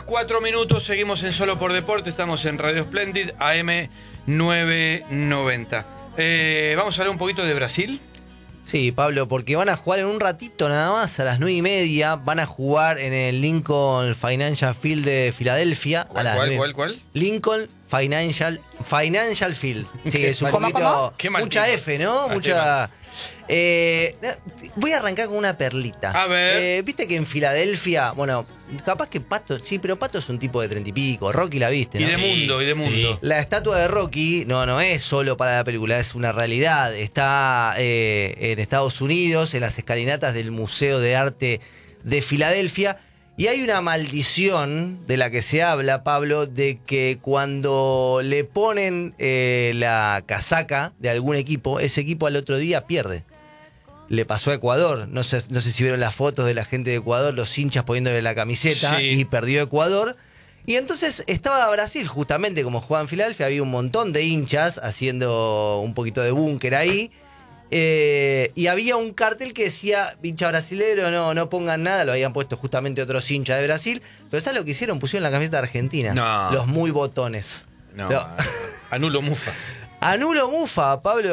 4 minutos, seguimos en Solo por Deporte, estamos en Radio Splendid, AM 990. Vamos a hablar un poquito de Brasil. Sí, Pablo, porque van a jugar en un ratito nada más, a las 9:30, van a jugar en el Lincoln Financial Field de Filadelfia. ¿Cuál? Lincoln Financial Field. Sí, es un ¿Cómo? poquito... Qué mal mucha tema. F, ¿no? Mucha... voy a arrancar con una perlita. A ver. Viste que en Filadelfia, bueno, capaz que Pato, sí, pero Pato es un tipo de 30 y pico. Rocky la viste, ¿no? Y de mundo. Sí. La estatua de Rocky no es solo para la película, es una realidad. Está en Estados Unidos, en las escalinatas del Museo de Arte de Filadelfia. Y hay una maldición de la que se habla, Pablo, de que cuando le ponen la casaca de algún equipo, ese equipo al otro día pierde. Le pasó a Ecuador. No sé si vieron las fotos de la gente de Ecuador, los hinchas poniéndole la camiseta, Sí. y perdió Ecuador. Y entonces estaba Brasil, justamente como jugaba en Filadelfia, había un montón de hinchas haciendo un poquito de búnker ahí. Y había un cartel que decía, hincha brasilero, no pongan nada, lo habían puesto justamente otros hinchas de Brasil. Pero ¿sabes lo que hicieron? Pusieron la camiseta de Argentina. No. Los muy botones. No, Pero- anulo Mufa. Anulo Mufa, Pablo.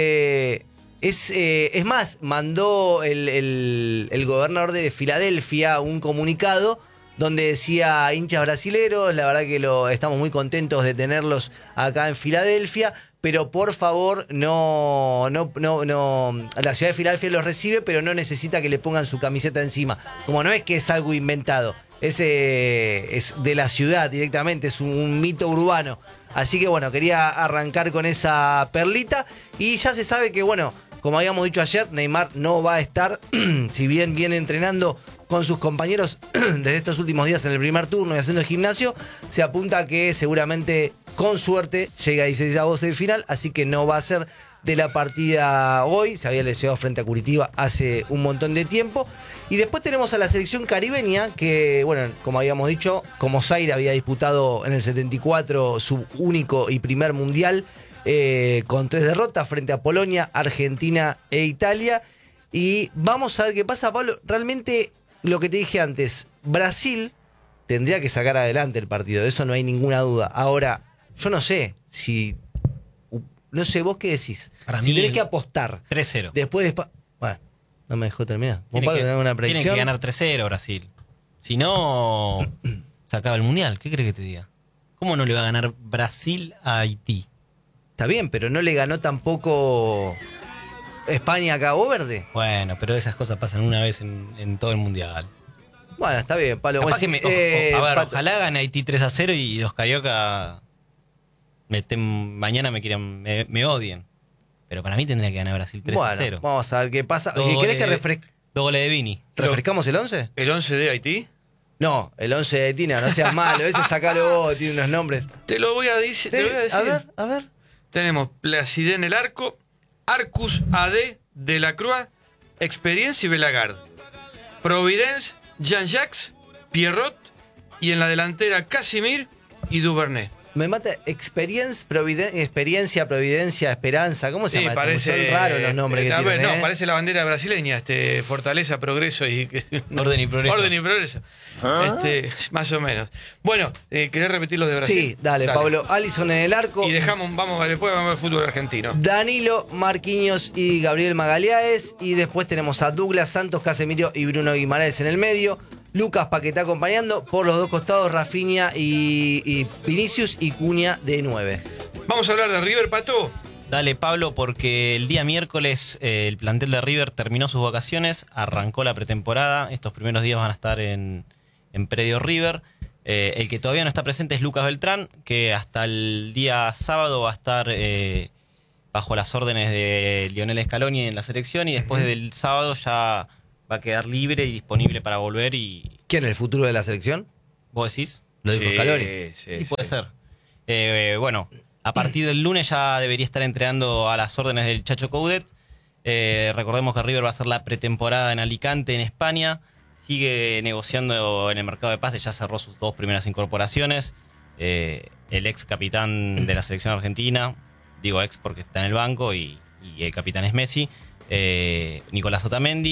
Es más, mandó el gobernador de Filadelfia un comunicado donde decía: hinchas brasileros, la verdad que estamos muy contentos de tenerlos acá en Filadelfia, pero por favor no, la ciudad de Filadelfia los recibe, pero no necesita que le pongan su camiseta encima. Como no es que es algo inventado, es de la ciudad directamente, es un mito urbano. Así que bueno, quería arrancar con esa perlita. Y ya se sabe que, bueno, como habíamos dicho ayer, Neymar no va a estar, si bien viene entrenando con sus compañeros desde estos últimos días en el primer turno y haciendo el gimnasio, se apunta a que seguramente, con suerte, llega a 16avos de final, así que no va a ser de la partida hoy. Se había lesionado frente a Curitiba hace un montón de tiempo. Y después tenemos a la selección caribeña, que, bueno, como habíamos dicho, como Zaire había disputado en el 74 su único y primer mundial, con 3 derrotas frente a Polonia, Argentina e Italia. Y vamos a ver qué pasa, Pablo. Realmente, lo que te dije antes, Brasil tendría que sacar adelante el partido, de eso no hay ninguna duda. Ahora, yo no sé si... No sé, ¿vos qué decís? Para Si mí, tenés que apostar 3-0. después de... Bueno, no me dejó terminar. ¿Vos, Pablo, tenés una predicción? Tienen que ganar 3-0 Brasil. Si no, se acaba el Mundial. ¿Qué crees que te diga? ¿Cómo no le va a ganar Brasil a Haití? Está bien, pero no le ganó tampoco España a Cabo Verde. Bueno, pero esas cosas pasan una vez en todo el Mundial. Bueno, está bien, Pablo. Capaz Vos que decís, a ver, Pato, ojalá gane Haití 3-0 y los carioca mañana me odien. Pero para mí tendría que ganar Brasil 3-0. Bueno, vamos a ver qué pasa. Dos ¿Querés goles que de- dos goles de Vini. refrescamos el 11? ¿El 11 de Haití? No, el 11 de Tina, no seas malo. Ese sacalo vos, tiene unos nombres. Te lo voy a decir. A ver. Tenemos Placidé en el arco, Arcus AD, De la Croix, Experience y Belagard. Providence, Jean-Jacques, Pierrot y en la delantera Casimir y Duvernay. Me mata experiencia, providencia, esperanza. ¿Cómo se llama? parece. Son raros los nombres que a ver, tienen, no, parece la bandera brasileña, Fortaleza, Progreso y. Orden y progreso. Orden y Progreso. Más o menos. Bueno, ¿querés repetir los de Brasil? Sí, dale, Pablo. Alisson en el arco. Y después vamos al fútbol argentino. Danilo, Marquinhos y Gabriel Magalhães. Y después tenemos a Douglas Santos, Casemiro y Bruno Guimaraes en el medio. Lucas Paquetá acompañando. Por los dos costados, Rafinha y Vinicius y Cunha de 9. Vamos a hablar de River, Pato. Dale, Pablo, porque el día miércoles el plantel de River terminó sus vacaciones, arrancó la pretemporada. Estos primeros días van a estar en Predio River. El que todavía no está presente es Lucas Beltrán, que hasta el día sábado va a estar bajo las órdenes de Lionel Scaloni en la selección, y después del sábado ya va a quedar libre y disponible para volver. Y ¿Quién es el futuro de la selección? ¿vos decís? Lo dijo Scaloni. Sí, puede ser. Bueno, a partir del lunes ya debería estar entrenando a las órdenes del Chacho Coudet. Recordemos que River va a hacer la pretemporada en Alicante, en España. Sigue negociando en el mercado de pases, ya cerró sus 2 primeras incorporaciones. El ex capitán de la selección argentina, digo ex porque está en el banco y el capitán es Messi, Nicolás Otamendi.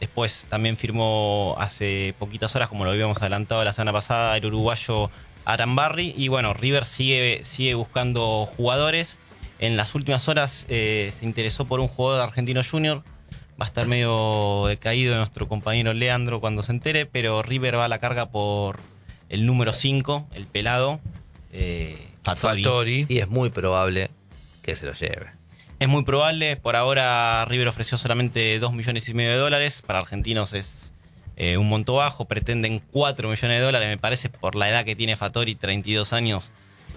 Después también firmó hace poquitas horas, como lo habíamos adelantado la semana pasada, el uruguayo Arambarri. Y bueno, River sigue buscando jugadores. En las últimas horas se interesó por un jugador de Argentino Junior. Va a estar medio decaído nuestro compañero Leandro cuando se entere, pero River va a la carga por el número 5, el pelado, Fattori. Y es muy probable que se lo lleve. Es muy probable. Por ahora River ofreció solamente $2,5 millones. Para argentinos es un monto bajo. Pretenden $4 millones. Me parece, por la edad que tiene Fattori, 32 años,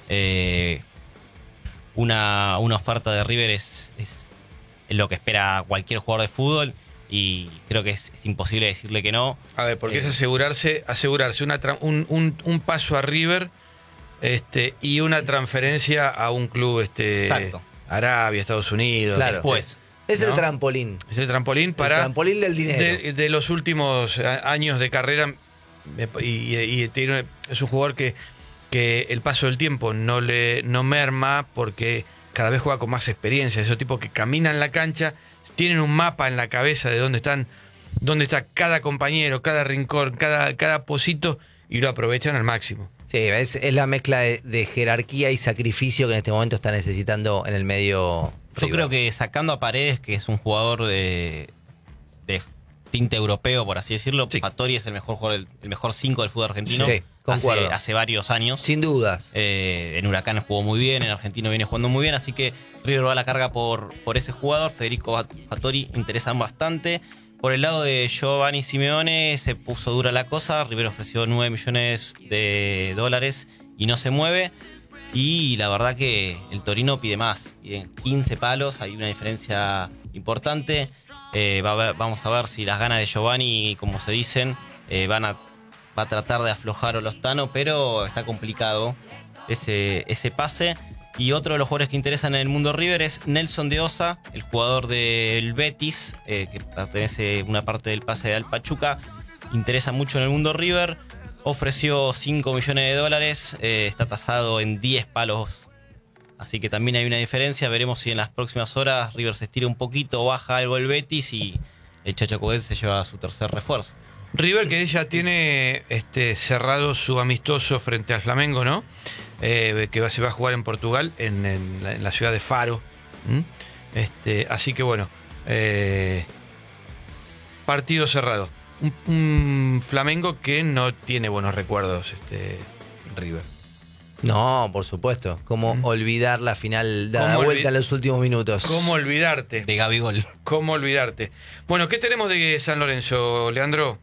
una oferta de River es lo que espera cualquier jugador de fútbol. Y creo que es imposible decirle que no. A ver, porque es asegurarse un paso a River y una transferencia a un club Exacto. Arabia, Estados Unidos. Claro. Después, Es ¿no? el trampolín. Es el trampolín para El trampolín del dinero. de los últimos años de carrera. Es un jugador que el paso del tiempo no merma, porque cada vez juega con más experiencia. Esos tipos que caminan la cancha, tienen un mapa en la cabeza de dónde está cada compañero, cada rincón, cada pocito, y lo aprovechan al máximo. Sí, es la mezcla de jerarquía y sacrificio que en este momento está necesitando en el medio. yo creo que sacando a Paredes, que es un jugador de tinte europeo, por así decirlo, Sí. Fattori es el mejor jugador, el mejor 5 del fútbol argentino. Sí, concuerdo. hace varios años. Sin dudas. En Huracán jugó muy bien, en Argentino viene jugando muy bien, así que River va a la carga por ese jugador. Federico Fattori interesa bastante. Por el lado de Giovanni Simeone se puso dura la cosa. River ofreció $9 millones y no se mueve. Y la verdad que el Torino pide más, piden 15 palos, hay una diferencia importante. Vamos a ver si las ganas de Giovanni, como se dicen, va a tratar de aflojar a Olostano, pero está complicado ese pase. Y otro de los jugadores que interesan en el mundo River es Nelson de Osa, el jugador del Betis, que pertenece una parte del pase de Al Pachuca. Interesa mucho en el mundo River. Ofreció $5 millones, está tasado en 10 palos. Así que también hay una diferencia. Veremos si en las próximas horas River se estira un poquito o baja algo el Betis y el Chachacoense se lleva su tercer refuerzo. River, que ya tiene cerrado su amistoso frente al Flamengo, ¿no? Que se va a jugar en Portugal, en la ciudad de Faro. Así que bueno, partido cerrado. Un Flamengo que no tiene buenos recuerdos, River. No, por supuesto. ¿Cómo olvidar la final, dar la ¿Cómo vuelta en los últimos minutos? ¿Cómo olvidarte? De Gabigol. ¿Cómo olvidarte? Bueno, ¿qué tenemos de San Lorenzo, Leandro?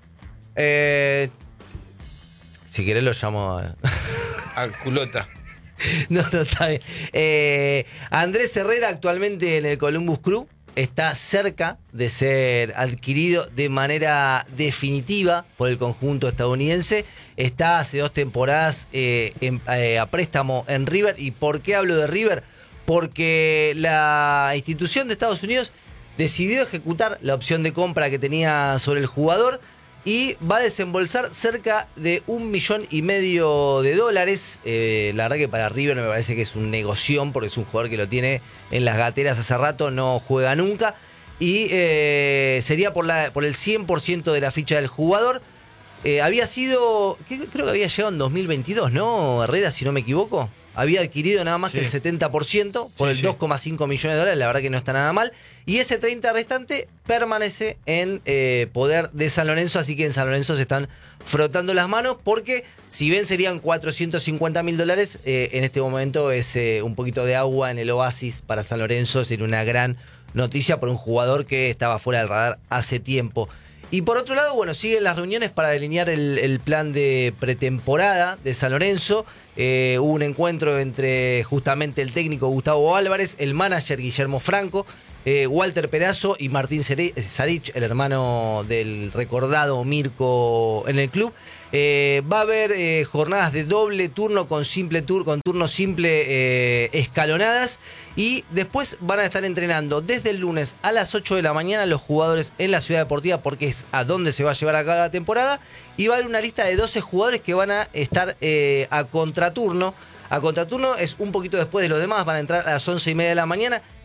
Si querés lo llamo Al culota. No, está bien. Andrés Herrera, actualmente en el Columbus Crew, está cerca de ser adquirido de manera definitiva por el conjunto estadounidense. Está hace 2 temporadas a préstamo en River. ¿Y por qué hablo de River? Porque la institución de Estados Unidos decidió ejecutar la opción de compra que tenía sobre el jugador y va a desembolsar cerca de $1,5 millones. La verdad que para River me parece que es un negoción, porque es un jugador que lo tiene en las gateras hace rato, no juega nunca. Y sería por el 100% de la ficha del jugador. Había sido, creo que había llegado en 2022, ¿no, Herrera, si no me equivoco? Había adquirido nada más que el 70% por el $2,5 millones, la verdad que no está nada mal. Y ese 30% restante permanece en poder de San Lorenzo, así que en San Lorenzo se están frotando las manos, porque si bien serían $450.000, en este momento es un poquito de agua en el oasis para San Lorenzo. Sería una gran noticia por un jugador que estaba fuera del radar hace tiempo. Y por otro lado, bueno, siguen las reuniones para delinear el plan de pretemporada de San Lorenzo. Hubo un encuentro entre justamente el técnico Gustavo Álvarez, el manager Guillermo Franco, Walter Perazo y Martín Sarich, el hermano del recordado Mirko en el club. Va a haber jornadas de doble turno con turno simple escalonadas, y después van a estar entrenando desde el lunes a las 8 de la mañana los jugadores en la Ciudad Deportiva, porque es a donde se va a llevar a cabo la temporada, y va a haber una lista de 12 jugadores que van a estar a contraturno. A contraturno es un poquito después de los demás, van a entrar a las 11:30 de la mañana.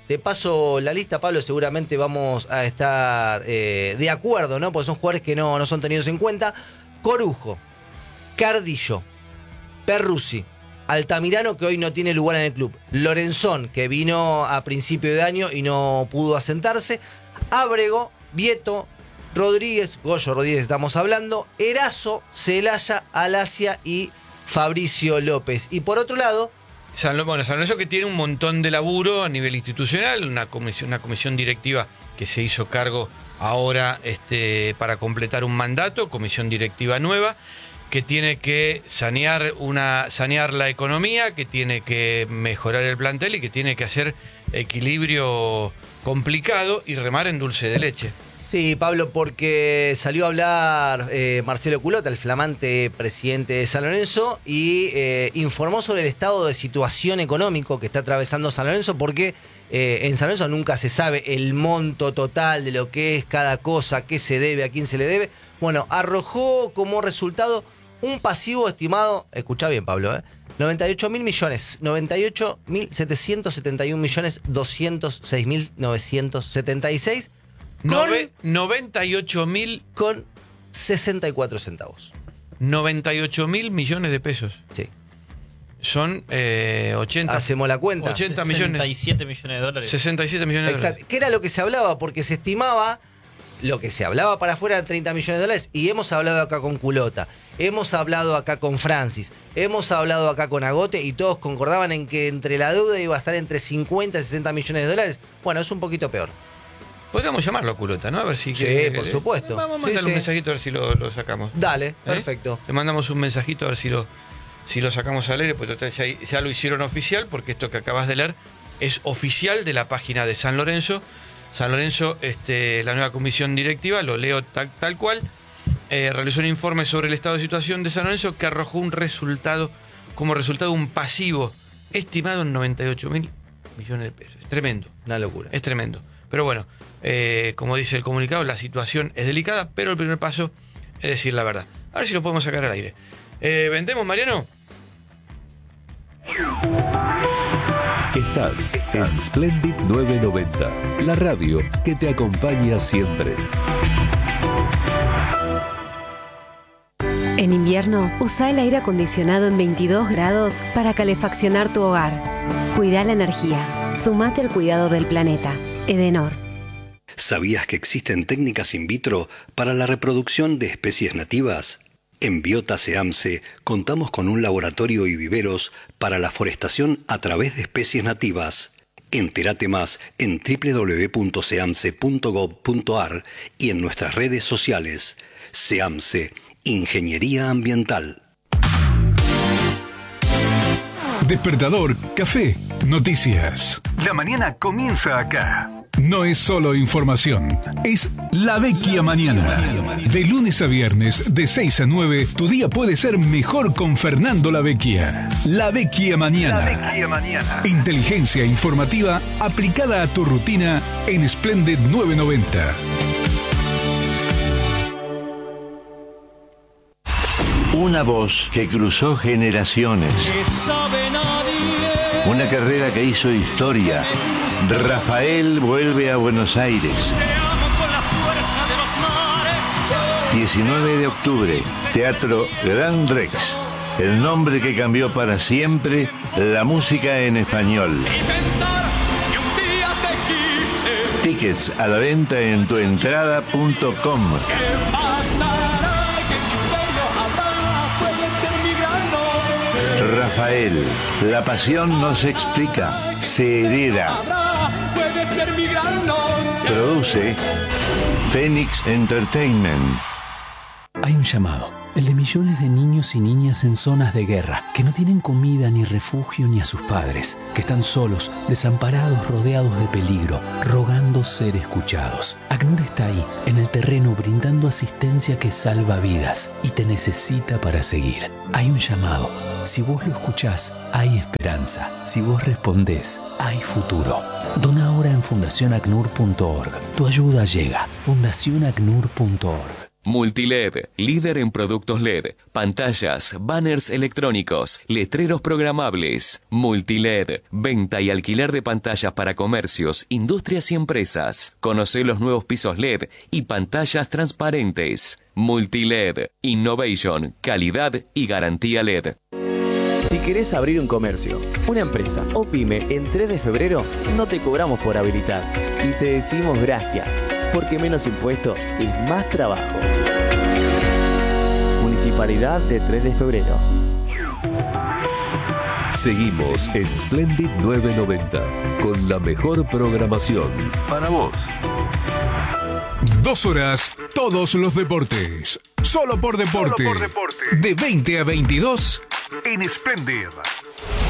te paso la lista, Pablo, seguramente vamos a estar de acuerdo, ¿no? Porque son jugadores que no son tenidos en cuenta. Corujo, Cardillo, Perruzzi, Altamirano, que hoy no tiene lugar en el club, Lorenzón, que vino a principio de año y no pudo asentarse, Ábrego, Vieto, Rodríguez, Goyo Rodríguez estamos hablando, Erazo, Celaya, Alacia y Fabricio López. Y por otro lado, San Lorenzo, que tiene un montón de laburo a nivel institucional, una comisión directiva que se hizo cargo ahora para completar un mandato, comisión directiva nueva, que tiene que sanear la economía, que tiene que mejorar el plantel y que tiene que hacer equilibrio complicado y remar en dulce de leche. sí, Pablo, porque salió a hablar Marcelo Culota, el flamante presidente de San Lorenzo, y informó sobre el estado de situación económico que está atravesando San Lorenzo, porque en San Lorenzo nunca se sabe el monto total de lo que es cada cosa, qué se debe, a quién se le debe. Bueno, arrojó como resultado un pasivo estimado, escuchá bien, Pablo, 98.000 millones, 98.761.206.976. 98.000 con 64 centavos. 98.000 millones de pesos. Sí. Son 80. Hacemos la cuenta. 80 millones. 67 millones de dólares. 67 millones de Exacto. dólares. ¿Qué era lo que se hablaba? Porque se estimaba, lo que se hablaba para afuera, 30 millones de dólares. Y hemos hablado acá con Culota, hemos hablado acá con Francis, hemos hablado acá con Agote, y todos concordaban en que entre la deuda iba a estar entre 50 y 60 millones de dólares. Bueno, es un poquito peor. Podríamos llamarlo a Culota, ¿no? A ver si Sí, por supuesto. Vamos a Sí, mandarle sí. un mensajito a ver si lo sacamos. Dale, perfecto. Le mandamos un mensajito a ver si lo sacamos al aire, pues total, ya lo hicieron oficial, porque esto que acabas de leer es oficial de la página de San Lorenzo. San Lorenzo, la nueva comisión directiva, lo leo tal cual, realizó un informe sobre el estado de situación de San Lorenzo que arrojó como resultado un pasivo estimado en 98.000 millones de pesos. Es tremendo. Una locura. Es tremendo. Pero bueno, como dice el comunicado, la situación es delicada, pero el primer paso es decir la verdad. A ver si lo podemos sacar al aire. ¿Vendemos, Mariano? Estás en Splendid 990, la radio que te acompaña siempre. En invierno, usa el aire acondicionado en 22 grados para calefaccionar tu hogar. Cuida la energía. Sumate al cuidado del planeta. Edenor. ¿Sabías que existen técnicas in vitro para la reproducción de especies nativas? En Biota SEAMSE contamos con un laboratorio y viveros para la forestación a través de especies nativas. Entérate más en www.seamse.gov.ar y en nuestras redes sociales. SEAMSE, Ingeniería Ambiental. Despertador, café, noticias. La mañana comienza acá. No es solo información, es La Vecchia Mañana. De lunes a viernes, de 6 a 9, tu día puede ser mejor con Fernando La Vecchia. La Vecchia Mañana. Inteligencia informativa aplicada a tu rutina en Splendid 990. Una voz que cruzó generaciones. Una carrera que hizo historia. Rafael vuelve a Buenos Aires. 19 de octubre, Teatro Gran Rex. El nombre que cambió para siempre la música en español. Tickets a la venta en tuentrada.com. Rafael, la pasión no se explica, se hereda. Produce Phoenix Entertainment. Hay un llamado, el de millones de niños y niñas en zonas de guerra, que no tienen comida ni refugio ni a sus padres, que están solos, desamparados, rodeados de peligro, rogando ser escuchados. ACNUR está ahí, en el terreno, brindando asistencia que salva vidas y te necesita para seguir. Hay un llamado. Si vos lo escuchás, hay esperanza. Si vos respondés, hay futuro. Dona ahora en fundacionacnur.org. Tu ayuda llega. fundacionacnur.org. Multiled, líder en productos LED, pantallas, banners electrónicos, letreros programables. Multiled, venta y alquiler de pantallas para comercios, industrias y empresas. Conoce los nuevos pisos LED y pantallas transparentes. Multiled, innovation, calidad y garantía LED. Si querés abrir un comercio, una empresa o pyme en 3 de febrero, no te cobramos por habilitar y te decimos gracias, porque menos impuestos es más trabajo. Municipalidad de 3 de febrero. Seguimos en Splendid 990 con la mejor programación para vos. 2 horas, todos los deportes. Solo por deporte. De 20 a 22 en Splendid.